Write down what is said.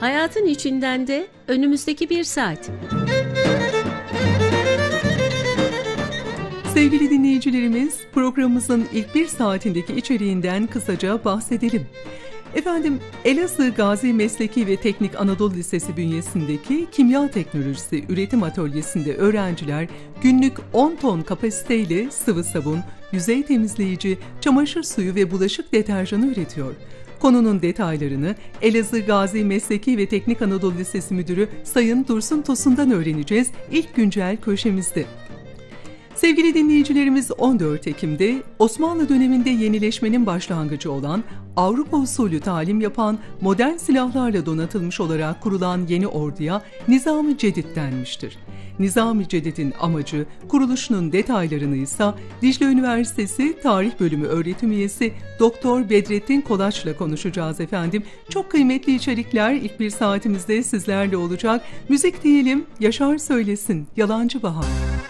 Hayatın içinden de önümüzdeki bir saat. Sevgili dinleyicilerimiz, programımızın ilk bir saatindeki içeriğinden kısaca bahsedelim. Efendim, Elazığ Gazi Mesleki ve Teknik Anadolu Lisesi bünyesindeki Kimya Teknolojisi Üretim Atölyesi'nde öğrenciler günlük 10 ton kapasiteyle sıvı sabun, yüzey temizleyici, çamaşır suyu ve bulaşık deterjanı üretiyor. Konunun detaylarını Elazığ Gazi Mesleki ve Teknik Anadolu Lisesi Müdürü Sayın Dursun Tosun'dan öğreneceğiz ilk güncel köşemizde. Sevgili dinleyicilerimiz, 14 Ekim'de Osmanlı döneminde yenileşmenin başlangıcı olan, Avrupa usulü talim yapan, modern silahlarla donatılmış olarak kurulan yeni orduya Nizam-ı Cedid denmiştir. Nizam-ı Cedid'in amacı, kuruluşunun detaylarını ise Dicle Üniversitesi Tarih Bölümü öğretim üyesi Doktor Bedrettin Kolaç'la konuşacağız efendim. Çok kıymetli içerikler ilk bir saatimizde sizlerle olacak. Müzik diyelim, Yaşar söylesin, Yalancı Bahar.